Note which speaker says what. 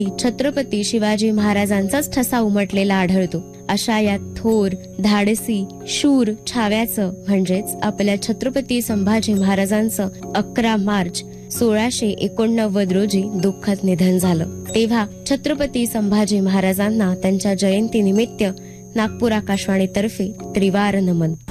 Speaker 1: छत्रपती शिवाजी महाराजांचाच ठसा उमटलेला आढळतो. अशा या थोर, धाडसी, शूर छाव्याचं म्हणजेच आपल्या छत्रपती संभाजी महाराजांचं 11 मार्च 1689 रोजी दुःखद निधन झालं. तेव्हा छत्रपती संभाजी महाराजांना त्यांच्या जयंती निमित्त नागपूर आकाशवाणीतर्फे त्रिवार नमन.